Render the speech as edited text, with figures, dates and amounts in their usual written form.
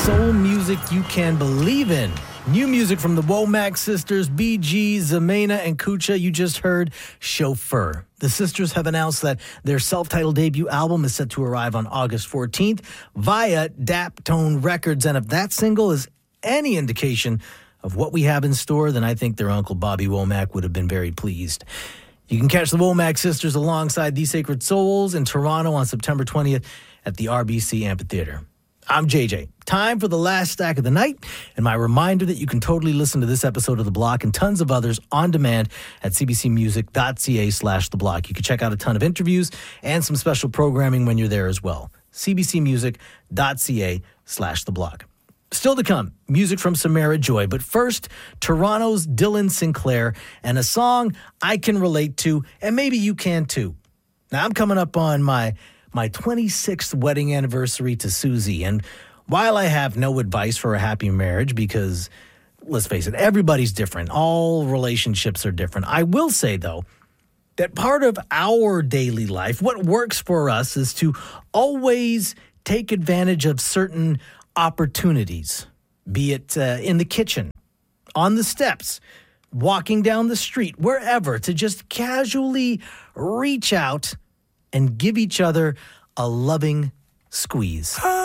soul music you can believe in. New music from the Womack sisters, BG, Zamena, and Kucha. You just heard Chauffeur. The sisters have announced that their self-titled debut album is set to arrive on August 14th via Daptone Records. And if that single is any indication of what we have in store, then I think their uncle Bobby Womack would have been very pleased. You can catch the Womack sisters alongside The Sacred Souls in Toronto on September 20th at the RBC Amphitheater. I'm JJ. Time for the last stack of the night, and my reminder that you can totally listen to this episode of The Block and tons of others on demand at cbcmusic.ca/The Block. You can check out a ton of interviews and some special programming when you're there as well. cbcmusic.ca/The Block. Still to come, music from Samara Joy, but first, Toronto's Dylan Sinclair and a song I can relate to, and maybe you can too. Now, I'm coming up on my 26th wedding anniversary to Susie. And while I have no advice for a happy marriage, because let's face it, everybody's different. All relationships are different. I will say, though, that part of our daily life, what works for us is to always take advantage of certain opportunities, be it in the kitchen, on the steps, walking down the street, wherever, to just casually reach out and give each other a loving squeeze.